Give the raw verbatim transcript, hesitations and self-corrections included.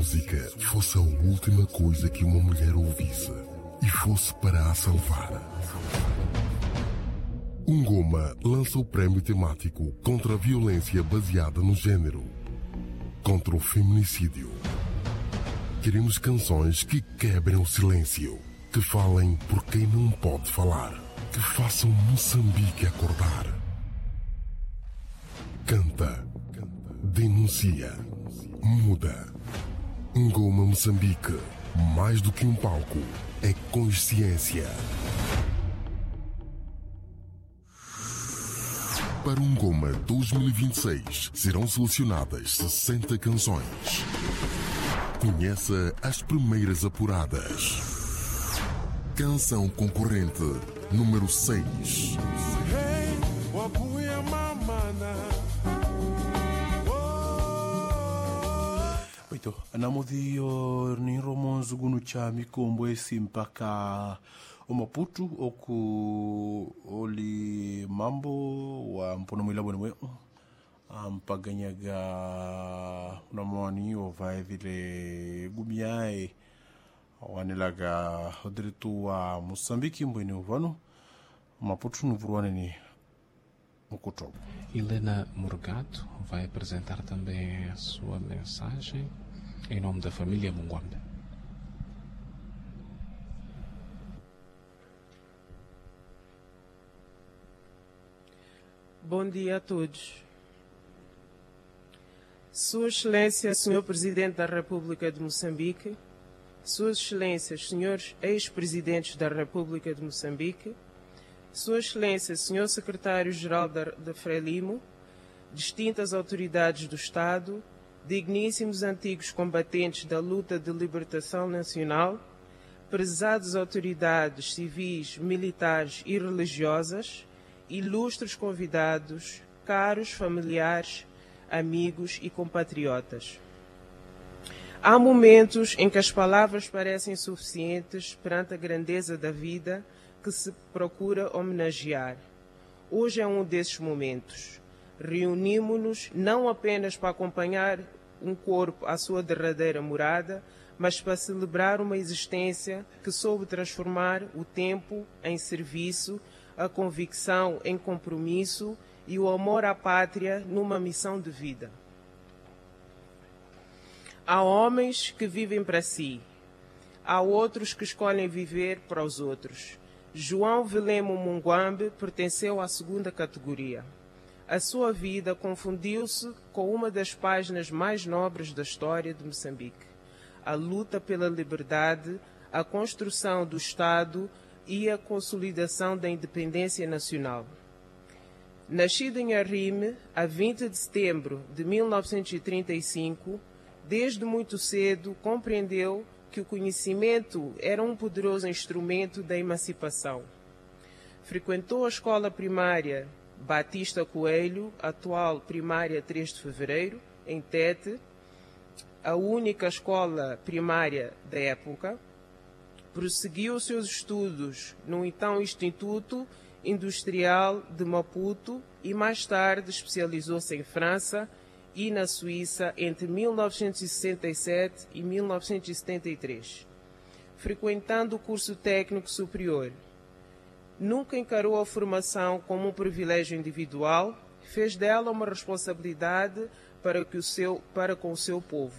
música fosse a última coisa que uma mulher ouvisse e fosse para a salvar. Ngoma lança o prémio temático contra a violência baseada no género, contra o feminicídio. Queremos canções que quebrem o silêncio, que falem por quem não pode falar, que façam Moçambique acordar. Canta, denuncia, muda. Ngoma Moçambique, mais do que um palco, é consciência. Para o Ngoma dois mil e vinte e seis serão selecionadas sessenta canções. Conheça as primeiras apuradas. Canção concorrente número seis. Oito, anamodio ni romonzo gunu chami kombo esi mpaka o Maputo oku oli mambo wa mpono mwila bwana mwe ampaganyaga unamwani o vai vile gumiae wanilaga odritu wa Moçambique mbweni uvano Maputo nuvuruane ni Mukuto. Helena Morgado vai apresentar também a sua mensagem em nome da família Mungwambe. Bom dia a todos. Sua Excelência, Senhor Presidente da República de Moçambique, Suas Excelências, Senhores Ex-Presidentes da República de Moçambique, Sua Excelência, Senhor Secretário-Geral da Frelimo, distintas autoridades do Estado, digníssimos antigos combatentes da luta de libertação nacional, prezadas autoridades civis, militares e religiosas, ilustres convidados, caros familiares, amigos e compatriotas. Há momentos em que as palavras parecem insuficientes perante a grandeza da vida que se procura homenagear. Hoje é um desses momentos. Reunimos-nos não apenas para acompanhar um corpo à sua derradeira morada, mas para celebrar uma existência que soube transformar o tempo em serviço, a convicção em compromisso e o amor à pátria numa missão de vida. Há homens que vivem para si, há outros que escolhem viver para os outros. João Velemo Mungwambe pertenceu à segunda categoria. A sua vida confundiu-se com uma das páginas mais nobres da história de Moçambique: a luta pela liberdade, a construção do Estado e a consolidação da independência nacional. Nascido em Arrime, a vinte de setembro de mil novecentos e trinta e cinco, desde muito cedo compreendeu que o conhecimento era um poderoso instrumento da emancipação. Frequentou a escola primária Batista Coelho, atual primária três de fevereiro, em Tete, a única escola primária da época. Prosseguiu seus estudos no então Instituto Industrial de Maputo e mais tarde especializou-se em França e na Suíça entre mil novecentos e sessenta e sete e mil novecentos e setenta e três, frequentando o curso técnico superior. Nunca encarou a formação como um privilégio individual, fez dela uma responsabilidade para, que o seu, para com o seu povo.